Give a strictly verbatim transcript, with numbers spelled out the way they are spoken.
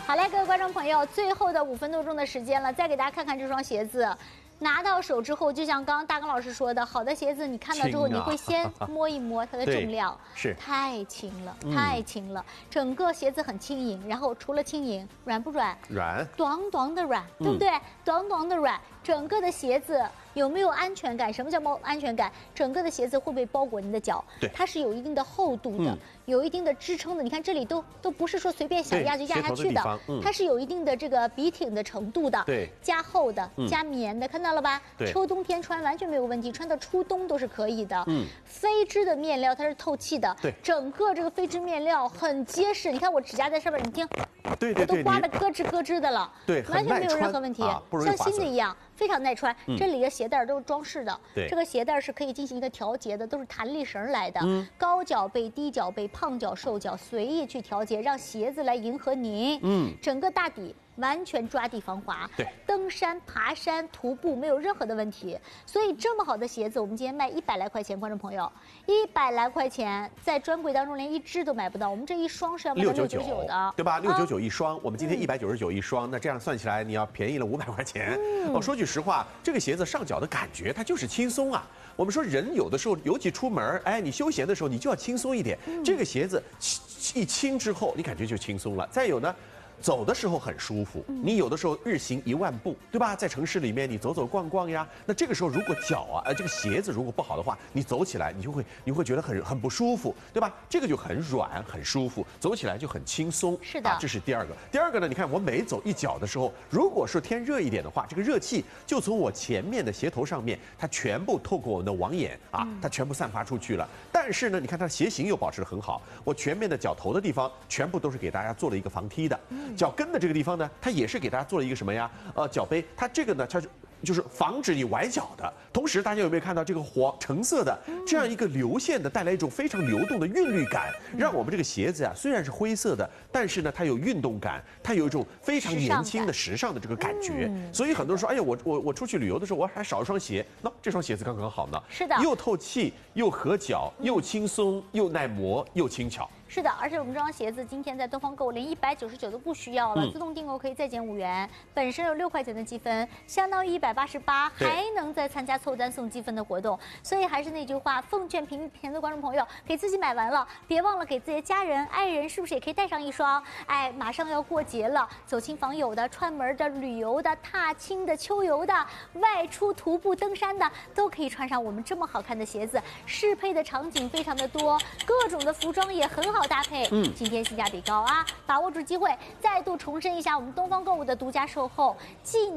好嘞，各位观众朋友，最后的五分多钟的时间了，再给大家看看这双鞋子。 拿到手之后，就像刚刚大刚老师说的，好的鞋子你看到之后， 轻啊、 你会先摸一摸它的重量， 是太轻了， 嗯、 太轻了。整个鞋子很轻盈，然后除了轻盈，软不软？ 软， 短短的软，对不对？嗯、短短的软，整个的鞋子有没有安全感？什么叫包安全感？整个的鞋子会不会包裹你的脚？ 对， 它是有一定的厚度的，嗯、有一定的支撑的。你看这里都都不是说随便想压就压下去的，的嗯、它是有一定的这个笔挺的程度的， 对， 加厚的，嗯、加棉的，看到。 到了吧？秋冬天穿完全没有问题，穿到初冬都是可以的。嗯，飞织的面料它是透气的， 对， 整个这个飞织面料很结实。你看我指甲在上面，你听， 对对对， 我都刮得咯吱咯吱的了， 对， 完全没有任何问题， 啊、 像新的一样，非常耐穿。 嗯、 这里的鞋带都是装饰的， 对， 这个鞋带是可以进行一个调节的，都是弹力绳来的。 嗯， 高脚背、低脚背、胖脚、瘦脚，随意去调节，让鞋子来迎合您。嗯，整个大底。 完全抓地防滑， 对， 登山、爬山、徒步没有任何的问题。所以这么好的鞋子，我们今天卖一百来块钱，观众朋友，一百来块钱，在专柜当中连一只都买不到。我们这一双是要卖六九九的， 对吧？六九九一双，啊、我们今天一百九十九一双，嗯、那这样算起来，你要便宜了五百块钱。嗯、哦，说句实话，这个鞋子上脚的感觉它就是轻松啊。我们说人有的时候，尤其出门，哎，你休闲的时候，你就要轻松一点。嗯、这个鞋子一轻之后，你感觉就轻松了。再有呢。 走的时候很舒服，你有的时候日行一万步，对吧？在城市里面你走走逛逛呀，那这个时候如果脚啊，呃，这个鞋子如果不好的话，你走起来你就会你会觉得很很不舒服，对吧？这个就很软很舒服，走起来就很轻松。 是的， 啊，这是第二个。第二个呢，你看我每走一脚的时候，如果是天热一点的话，这个热气就从我前面的鞋头上面，它全部透过我的网眼啊，它全部散发出去了。但是呢，你看它的鞋型又保持得很好，我全面的脚头的地方全部都是给大家做了一个防踢的。 脚跟的这个地方呢，它也是给大家做了一个什么呀？呃，脚杯，它这个呢，它是就是防止你崴脚的。同时，大家有没有看到这个黄橙色的这样一个流线的，带来一种非常流动的韵律感，让我们这个鞋子呀、啊，虽然是灰色的，但是呢，它有运动感，它有一种非常年轻的时尚的这个感觉。嗯、所以很多人说，哎呀，我我我出去旅游的时候，我还少一双鞋，那这双鞋子刚刚好呢。 是的， 又透气，又合脚，又轻松，又耐磨，又轻巧。 是的，而且我们这双鞋子今天在东方购连一百九十九都不需要了， 嗯、 自动订购可以再减五元，本身有六块钱的积分，相当于一百八十八，还能再参加凑单送积分的活动。所以还是那句话，奉劝屏屏的观众朋友，给自己买完了，别忘了给自己的家人、爱人，是不是也可以带上一双？哎，马上要过节了，走亲访友的、串门的、旅游的、踏青的、秋游的、外出徒步登山的，都可以穿上我们这么好看的鞋子，适配的场景非常的多，各种的服装也很好。 好搭配，嗯，今天性价比高啊！把握住机会，再度重申一下我们东方购物的独家售后，既